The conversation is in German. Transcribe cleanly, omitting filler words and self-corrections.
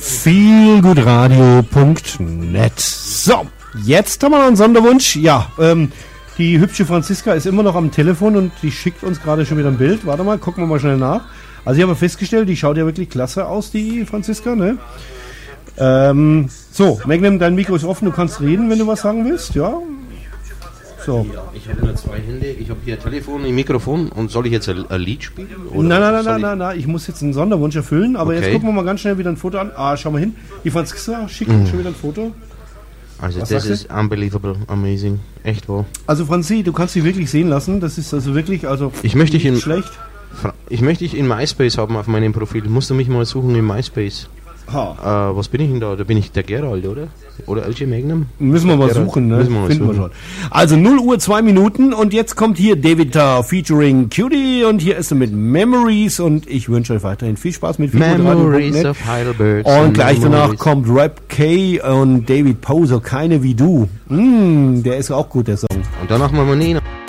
feelgoodradio.net. So, jetzt haben wir noch einen Sonderwunsch. Ja, die hübsche Franziska ist immer noch am Telefon und die schickt uns gerade schon wieder ein Bild. Warte mal, gucken wir mal schnell nach. Also ich habe festgestellt, die schaut ja wirklich klasse aus, die Franziska, ne? So, Magnum, dein Mikro ist offen, du kannst reden, wenn du was sagen willst, ja? So. Ja, ich hätte nur zwei Hände, ich habe hier ein Telefon, ein Mikrofon und soll ich jetzt ein Lied spielen? Oder nein, ich muss jetzt einen Sonderwunsch erfüllen, aber jetzt gucken wir mal ganz schnell wieder ein Foto an. Ah, schau mal hin, die Franziska schickt schon wieder ein Foto. Also das ist unbelievable, amazing, echt wahr. Also Franzi, du kannst dich wirklich sehen lassen, das ist also wirklich, also ich möchte dich schlecht. Ich möchte dich in MySpace haben auf meinem Profil, musst du mich mal suchen in MySpace. Was bin ich denn da? Da bin ich der Gerald, oder? Oder LG Magnum? Müssen wir mal Gerald. suchen, ne? Müssen wir mal Finden suchen. wir schon. Also 0 Uhr 2 Minuten und jetzt kommt hier David Tarr featuring Cutie und hier ist er mit Memories und ich wünsche euch weiterhin viel Spaß mit Memories of Heidelberg. Und gleich danach kommt Rap K und David Poser, Keine wie du. Der ist auch gut, der Song. Und danach machen wir Nina.